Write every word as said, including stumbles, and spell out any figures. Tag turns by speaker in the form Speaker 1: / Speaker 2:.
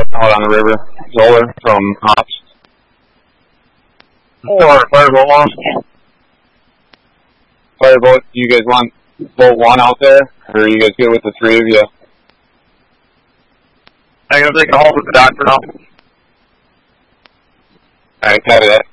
Speaker 1: out on the river. Zoller from Ops.
Speaker 2: Or Firebolt one.
Speaker 1: Firebolt, you guys want boat one out there? Or are you guys good with the three of you?
Speaker 2: I'm going to take a hold with the doctor now.
Speaker 1: Alright, copy that.